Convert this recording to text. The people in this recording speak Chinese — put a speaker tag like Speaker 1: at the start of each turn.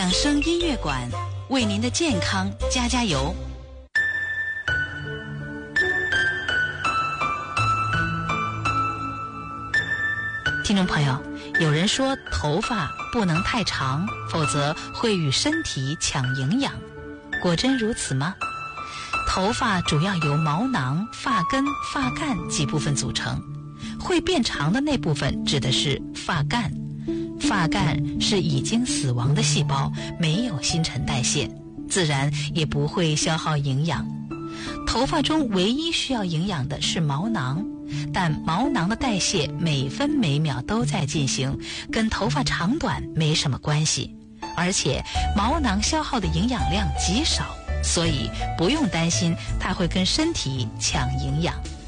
Speaker 1: 养生音乐馆为您的健康加加油。听众朋友，有人说头发不能太长，否则会与身体抢营养，果真如此吗？头发主要由毛囊、发根、发干几部分组成，会变长的那部分指的是发干。发干是已经死亡的细胞，没有新陈代谢，自然也不会消耗营养。头发中唯一需要营养的是毛囊，但毛囊的代谢每分每秒都在进行，跟头发长短没什么关系。而且毛囊消耗的营养量极少，所以不用担心它会跟身体抢营养。